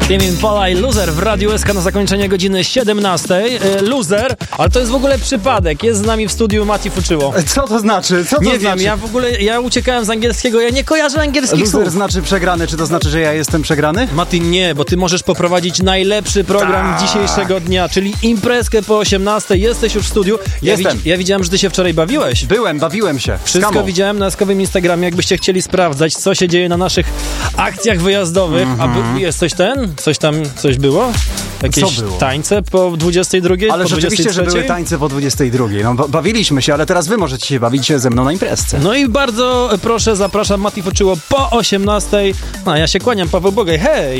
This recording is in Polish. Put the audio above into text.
Tame Impala i Loser w Radiu SK na zakończenie godziny 17. Loser, ale to jest w ogóle przypadek. Jest z nami w studiu Mati Fuczyło. Co to znaczy? Nie wiem, ja uciekałem z angielskiego, ja nie kojarzę angielskich Loser słów. znaczy przegrany, czy to znaczy, że ja jestem przegrany? Mati, nie, bo ty możesz poprowadzić najlepszy program dzisiejszego dnia, czyli imprezkę po 18. Jesteś już w studiu. Jestem. Ja widziałem, że ty się wczoraj bawiłeś. Bawiłem się. Wszystko widziałem na skowym Instagramie, jakbyście chcieli sprawdzać, co się dzieje na naszych akcjach wyjazdowych. Jest coś było? Jakieś tańce po 22? Ale po rzeczywiście, 23? że były tańce po 22. No, bawiliśmy się, ale teraz wy możecie się bawić ze mną na imprezce. No i bardzo proszę, zapraszam Mati Fuczyło po 18. No, ja się kłaniam, Paweł Bogaj, hej!